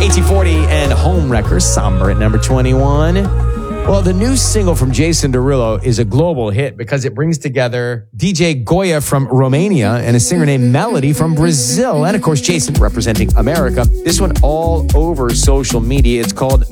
AT40 and Homewrecker, Somber at number 21. Well, the new single from Jason Derulo is a global hit because it brings together DJ Goya from Romania and a singer named Melody from Brazil. And of course, Jason representing America. This one all over social media. It's called